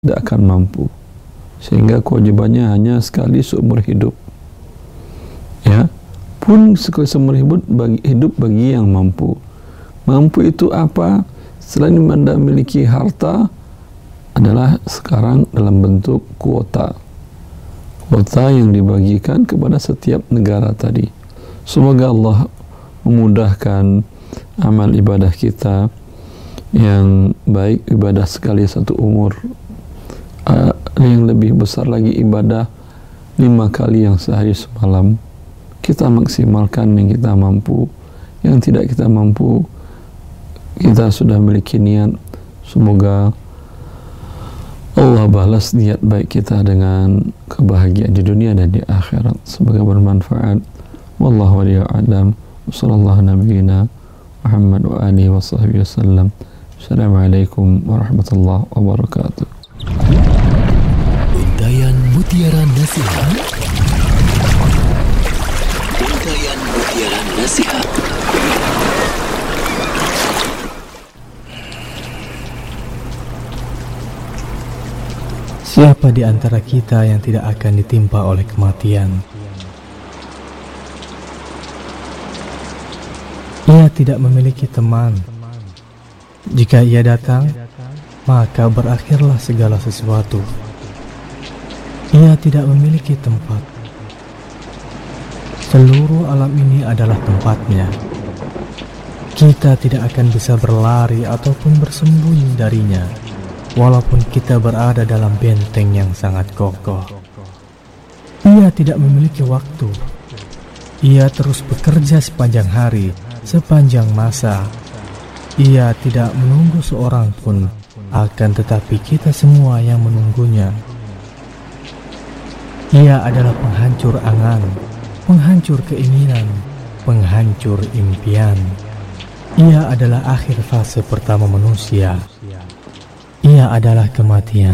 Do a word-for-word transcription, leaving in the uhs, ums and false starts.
tidak akan mampu, sehingga kewajibannya hanya sekali seumur hidup. Ya, pun sekali seumur hidup bagi hidup bagi yang mampu. Mampu itu apa? Selain Anda memiliki harta, adalah sekarang dalam bentuk kuota. Kuota yang dibagikan kepada setiap negara tadi. Semoga Allah memudahkan amal ibadah kita yang baik, ibadah sekali satu umur. Uh, yang lebih besar lagi ibadah lima kali yang sehari semalam. Kita maksimalkan yang kita mampu. Yang tidak kita mampu, kita sudah memiliki niat. Semoga Allah balas niat baik kita dengan kebahagiaan di dunia dan di akhirat. Semoga bermanfaat. Wallahu a'lam. Wassallallahu nabiyina Muhammad wa alihi wa sahbihi wasallam. Assalamualaikum warahmatullahi wabarakatuh. Untayan Mutiara Nasihat. Untayan Mutiara Nasihat. Siapa di antara kita yang tidak akan ditimpa oleh kematian? Ia tidak memiliki teman. Jika ia datang, maka berakhirlah segala sesuatu. Ia tidak memiliki tempat. Seluruh alam ini adalah tempatnya. Kita tidak akan bisa berlari ataupun bersembunyi darinya, walaupun kita berada dalam benteng yang sangat kokoh. Ia tidak memiliki waktu. Ia terus bekerja sepanjang hari, sepanjang masa. Ia tidak menunggu seorang pun, akan tetapi kita semua yang menunggunya. Ia adalah penghancur angan, penghancur keinginan, penghancur impian. Ia adalah akhir fase pertama manusia. Ia adalah kematian.